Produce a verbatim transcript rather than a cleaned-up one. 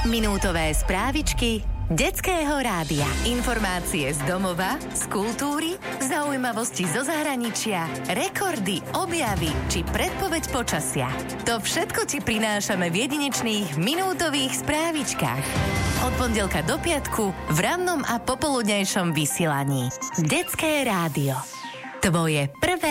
Minútové správičky Detského rádia. Informácie z domova, z kultúry, zaujímavosti zo zahraničia, rekordy, objavy či predpoveď počasia. To všetko ti prinášame v jedinečných minútových správičkách. Od pondelka do piatku v rannom a popoludnejšom vysielaní. Detské rádio. Tvoje prvé